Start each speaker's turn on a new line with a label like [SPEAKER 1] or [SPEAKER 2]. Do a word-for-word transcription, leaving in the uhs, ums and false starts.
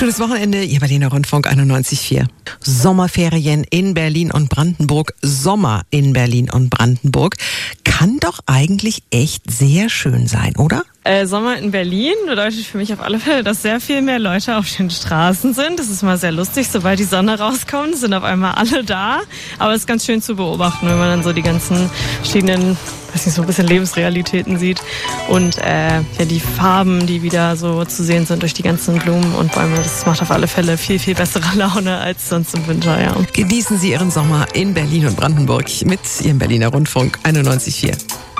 [SPEAKER 1] Schönes Wochenende, Ihr Berliner Rundfunk einundneunzig Komma vier. Sommerferien in Berlin und Brandenburg, Sommer in Berlin und Brandenburg. Kann doch eigentlich echt sehr schön sein, oder?
[SPEAKER 2] Äh, Sommer in Berlin bedeutet für mich auf alle Fälle, dass sehr viel mehr Leute auf den Straßen sind. Das ist mal sehr lustig, sobald die Sonne rauskommt, sind auf einmal alle da. Aber es ist ganz schön zu beobachten, wenn man dann so die ganzen verschiedenen, weiß nicht, so ein bisschen Lebensrealitäten sieht. Und äh, ja, die Farben, die wieder so zu sehen sind durch die ganzen Blumen und Bäume, das macht auf alle Fälle viel, viel bessere Laune als sonst im Winter, ja.
[SPEAKER 1] Genießen Sie Ihren Sommer in Berlin und Brandenburg mit Ihrem Berliner Rundfunk einundneunzig Komma vier.